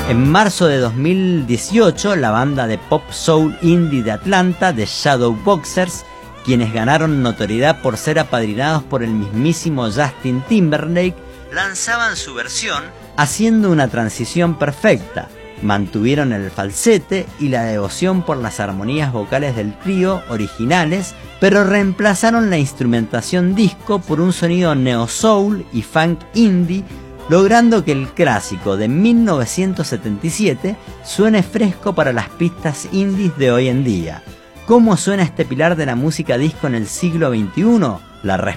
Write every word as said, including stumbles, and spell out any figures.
En marzo de dos mil dieciocho, la banda de pop soul indie de Atlanta, The Shadowboxers, quienes ganaron notoriedad por ser apadrinados por el mismísimo Justin Timberlake, lanzaban su versión haciendo una transición perfecta. Mantuvieron el falsete y la devoción por las armonías vocales del trío originales, pero reemplazaron la instrumentación disco por un sonido neo-soul y funk indie, logrando que el clásico de mil novecientos setenta y siete suene fresco para las pistas indies de hoy en día. ¿Cómo suena este pilar de la música disco en el siglo veintiuno? La